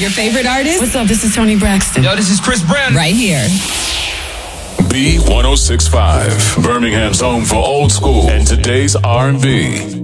Your favorite artist? What's up? This is Tony Braxton. Yo, this is Chris Brown. Right here. B1065, Birmingham's home for old school and today's R&B.